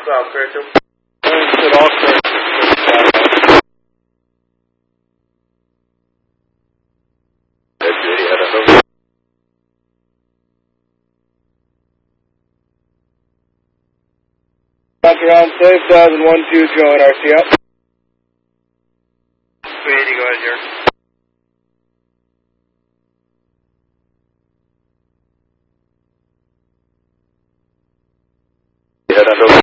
South Rachel. Should also. Around safe, 1012, Joe and RC up. 280, go ahead, here. Head on over.